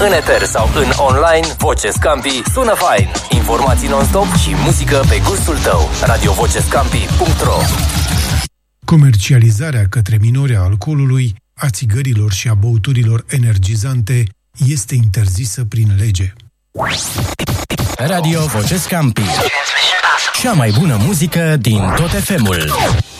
În eter sau în online, Voce Scampi sună fain. Informații non-stop și muzică pe gustul tău. radiovocescampi.ro. Comercializarea către minori a alcoolului, a țigărilor și a băuturilor energizante este interzisă prin lege. Radio Voce Scampi. Cea mai bună muzică din tot FM-ul.